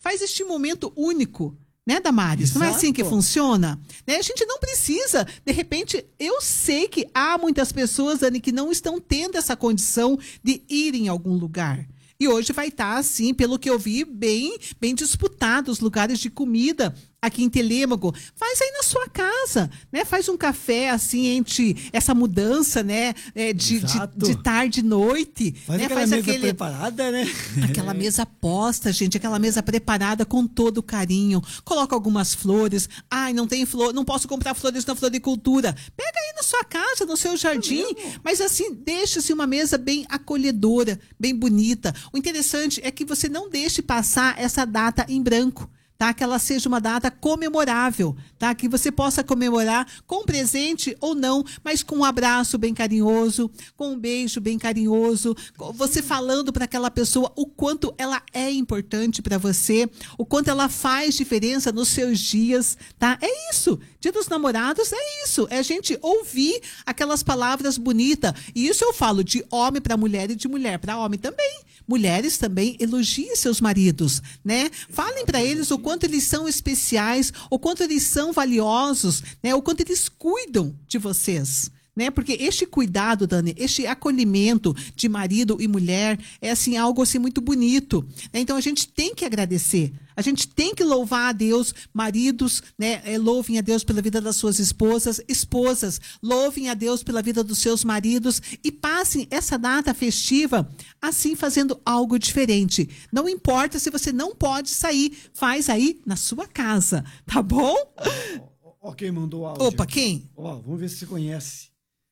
faz este momento único, né, Damares? Exato. Não é assim que funciona? Né? A gente não precisa, de repente, eu sei que há muitas pessoas, Dani, que não estão tendo essa condição de ir em algum lugar. E hoje vai estar, assim, pelo que eu vi, bem disputado os lugares de comida aqui em Telêmaco. Faz aí na sua casa, né? Faz um café, assim, entre essa mudança, né? De tarde e noite. Faz, né? Aquela mesa preparada, né? Aquela mesa posta, gente. Aquela mesa preparada com todo carinho. Coloca algumas flores. Ai, não tem flor, não posso comprar flores na floricultura. Pega aí na sua casa, no seu jardim. Mas assim, deixa-se uma mesa bem acolhedora, bem bonita. O interessante é que você não deixe passar essa data em branco. Tá? Que ela seja uma data comemorável, tá? Que você possa comemorar com presente ou não, mas com um abraço bem carinhoso, com um beijo bem carinhoso, você falando para aquela pessoa o quanto ela é importante para você, o quanto ela faz diferença nos seus dias, tá? É isso. Dia dos Namorados é isso. É a gente ouvir aquelas palavras bonitas. E isso eu falo de homem para mulher e de mulher para homem também. Mulheres também elogiem seus maridos, né? Falem para eles o quanto eles são especiais, o quanto eles são valiosos, né? O quanto eles cuidam de vocês, né? Porque este cuidado, Dani, este acolhimento de marido e mulher é assim algo assim muito bonito, né? Então a gente tem que agradecer. A gente tem que louvar a Deus, maridos, né? Louvem a Deus pela vida das suas esposas, esposas, louvem a Deus pela vida dos seus maridos e passem essa data festiva assim fazendo algo diferente. Não importa se você não pode sair, faz aí na sua casa, tá bom? Ó, quem mandou o áudio. Opa, quem? Ó, vamos ver se você conhece.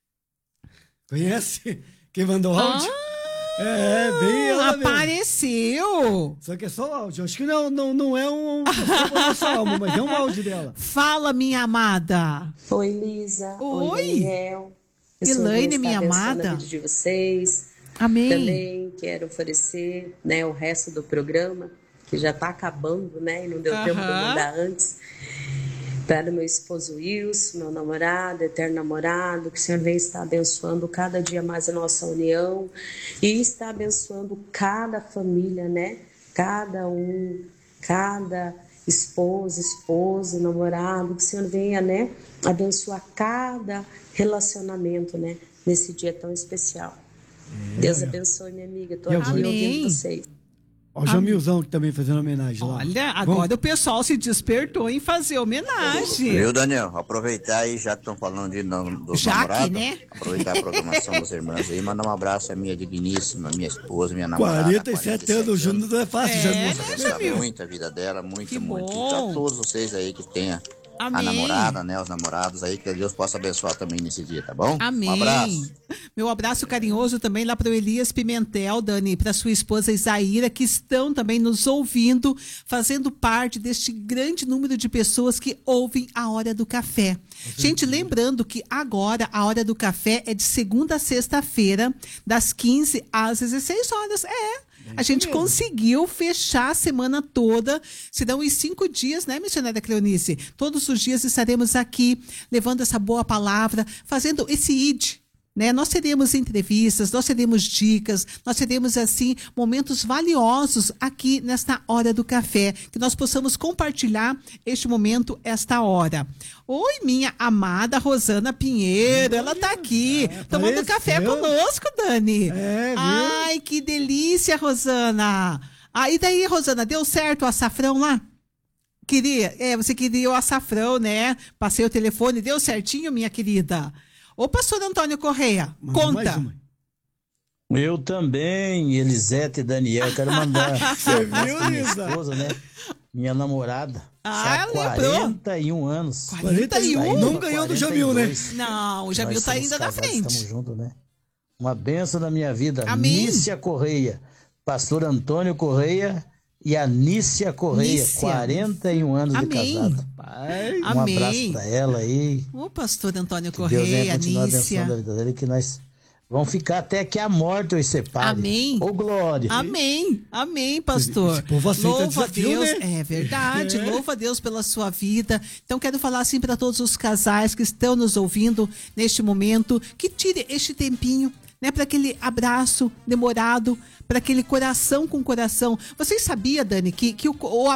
Conhece? Quem mandou o áudio? Bem ela apareceu. Mesmo. Só que é só o áudio. Acho que não é um alma, mas é um áudio dela. Fala, minha amada. Oi, Lisa. Oi, Daniel. Elaine, minha amada. A vida de vocês. Amém. Também quero oferecer, né, o resto do programa, que já está acabando, né? E não deu tempo de mandar antes. Para o meu esposo Wilson, meu namorado, eterno namorado, que o Senhor vem estar abençoando cada dia mais a nossa união e está abençoando cada família, né? Cada esposo, namorado, que o Senhor venha, né? Abençoar cada relacionamento, né? Nesse dia tão especial. Deus abençoe, minha amiga. Estou aqui ouvindo vocês. Ó, o Jamilzão que também fazendo homenagem lá. Olha, agora o pessoal se despertou em fazer homenagem. Viu, Daniel? Aproveitar aí, já que estão falando dos namorados, né? Aproveitar a programação das irmãs aí, mandar um abraço à minha digníssima, minha esposa, minha namorada. 47 anos juntos não é fácil, Jamil. Abençoar muito a vida dela, muito. E a todos vocês aí que tenham Amém. A namorada, né? Os namorados aí, que Deus possa abençoar também nesse dia, tá bom? Amém. Um abraço. Meu abraço carinhoso também lá para o Elias Pimentel, Dani, para sua esposa Isaíra, que estão também nos ouvindo, fazendo parte deste grande número de pessoas que ouvem a Hora do Café. Gente, lembrando que agora a Hora do Café é de segunda a sexta-feira, das 15 às 16 horas. A gente conseguiu fechar a semana toda, serão os 5 dias, né, missionária Cleonice? Todos os dias estaremos aqui, levando essa boa palavra, fazendo esse ID, né? Nós teremos entrevistas, nós teremos dicas, nós teremos, assim, momentos valiosos aqui nesta Hora do Café, que nós possamos compartilhar este momento, esta hora. Oi, minha amada Rosana Pinheiro, ela tá aqui, tomando café conosco, Dani. Viu? Ai, que delícia, Rosana. E daí, Rosana, deu certo o açafrão lá? Você queria o açafrão, né? Passei o telefone, deu certinho, minha querida? Ô, pastor Antônio Correia, conta. Eu também, Elisete e Daniel, quero mandar Você viu, minha Lisa? esposa, né? Minha namorada. Ela 41 anos. 41? Não ganhou do Jamil, né? Não, o Jamil tá ainda na frente. Estamos juntos, né? Uma bênção na minha vida. Amém. Nícia Correia, pastor Antônio Correia e a Nícia Correia, Nícia. 41 anos Amém. de casado. Um Amém. abraço pra ela aí. O pastor Antônio Que Deus venha Correia, continuar Nícia. abençoando a vida dele, que nós vamos ficar até que a morte os separe. Amém. Ô, glória. Amém, amém, pastor. Esse povo aceita Louva a desafio, Deus, né? é verdade, louva a Deus pela sua vida. Então quero falar assim para todos os casais que estão nos ouvindo neste momento, que tire este tempinho, né, para aquele abraço demorado, para aquele coração com coração. Vocês sabiam, Dani, que o